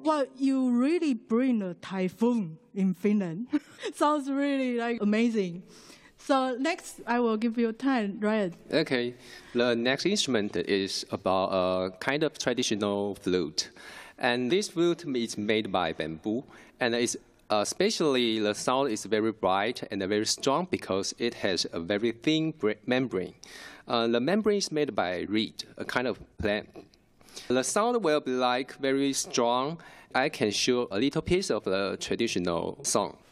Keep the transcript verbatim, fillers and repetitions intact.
Well, you really bring a typhoon in Finland. Sounds really like amazing. So next, I will give you time, right? Okay. The next instrument is about a kind of traditional flute. And this flute is made by bamboo. And it's, uh, especially the sound is very bright and very strong because it has a very thin membrane. Uh, the membrane is made by reed, a kind of plant. The sound will be like very strong. I can show a little piece of the traditional song.